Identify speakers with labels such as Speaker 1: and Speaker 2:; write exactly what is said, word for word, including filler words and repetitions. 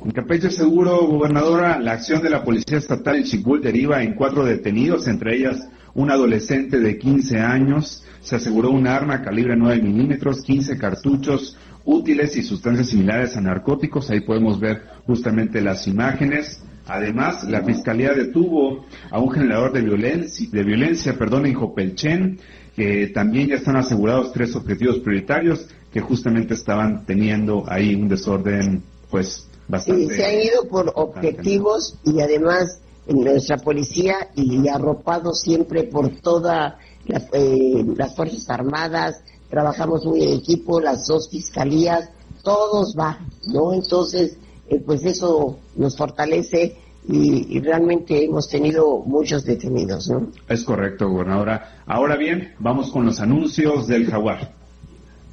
Speaker 1: En Campeche Seguro, gobernadora, la acción de la Policía Estatal en Xicul deriva en cuatro detenidos, entre ellas un adolescente de quince años. Se aseguró un arma calibre nueve milímetros, quince cartuchos útiles y sustancias similares a narcóticos. Ahí podemos ver justamente las imágenes. Además, la Fiscalía detuvo a un generador de violencia, de violencia perdón, en Jopelchen, que también ya están asegurados tres objetivos prioritarios que justamente estaban teniendo ahí un desorden, pues, bastante...
Speaker 2: Sí, se han ido por objetivos y además nuestra policía y arropado siempre por todas la, eh, las Fuerzas Armadas, trabajamos muy en equipo, las dos fiscalías, todos van, ¿no? Entonces, eh, pues eso nos fortalece y, y realmente hemos tenido muchos detenidos, ¿no?
Speaker 1: Es correcto, gobernadora. Ahora bien, vamos con los anuncios del Jaguar.